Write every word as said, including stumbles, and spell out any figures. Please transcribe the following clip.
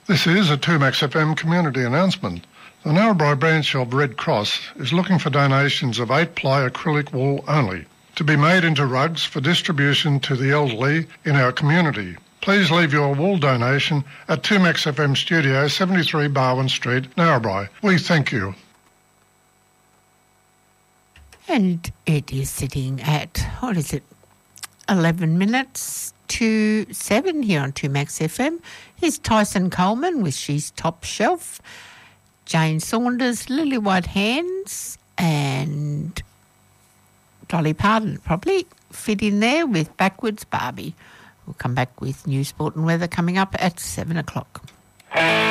This is a two Max F M community announcement. The Narrabri branch of Red Cross is looking for donations of eight-ply acrylic wool only to be made into rugs for distribution to the elderly in our community. Please leave your wool donation at two Max F M Studio, seventy-three Barwon Street, Narrabri. We thank you. And it is sitting at, what is it, eleven minutes to seven here on two Max F M. Here's Tyson Coleman with She's Top Shelf, Jane Saunders, Lily White Hands, and Dolly Parton probably fit in there with Backwards Barbie. We'll come back with news, sport and weather coming up at seven o'clock.